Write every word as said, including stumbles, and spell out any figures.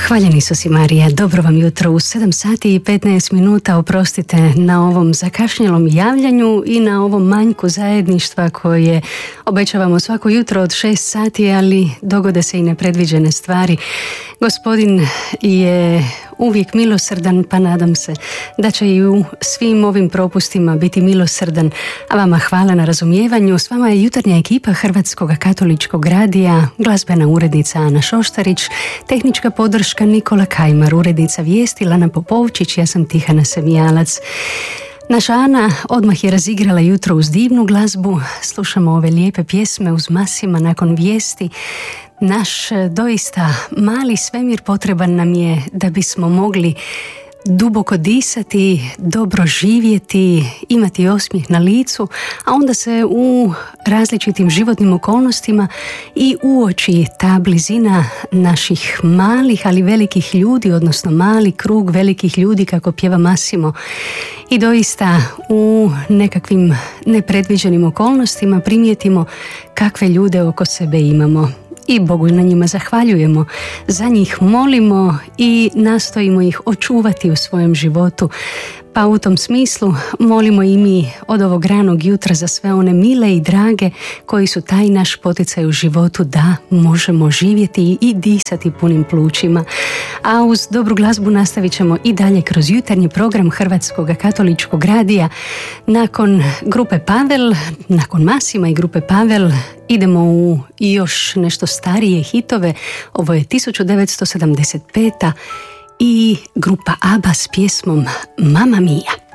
Hvaljeni Isus Marija, dobro vam jutro u sedam sati i petnaest minuta. Oprostite na ovom zakašnjelom javljanju i na ovom manjku zajedništva koje obećavamo svako jutro od šest sati, ali dogode se i nepredviđene stvari. Gospodin je uvijek milosrdan, pa nadam se da će i u svim ovim propustima biti milosrdan. A vama hvala na razumijevanju. S vama je jutarnja ekipa Hrvatskog katoličkog radija, glazbena urednica Ana Šoštarić, tehnička podrška Nikola Kajmar, urednica vijesti Lana Popovčić, ja sam Tihana Semijalac. Naša Ana odmah je razigrala jutro uz divnu glazbu. Slušamo ove lijepe pjesme uz Masima nakon vijesti. Naš doista mali svemir potreban nam je da bismo mogli duboko disati, dobro živjeti, imati osmijeh na licu, a onda se u različitim životnim okolnostima i uoči ta blizina naših malih, ali velikih ljudi, odnosno mali krug velikih ljudi, kako pjeva Masimo. I doista u nekakvim nepredviđenim okolnostima primijetimo kakve ljude oko sebe imamo. I Bogu na njima zahvaljujemo, za njih molimo i nastojimo ih očuvati u svojem životu. Pa u tom smislu molimo i mi od ovog ranog jutra za sve one mile i drage koji su taj naš poticaj u životu da možemo živjeti i disati punim plućima. A uz dobru glazbu nastavit ćemo i dalje kroz jutarnji program Hrvatskog katoličkog radija. Nakon grupe Pavel, nakon Masima i grupe Pavel, idemo u još nešto starije hitove. Ovo je tisuću devetsto sedamdeset peta i grupa ABBA s pjesmom Mamma Mia.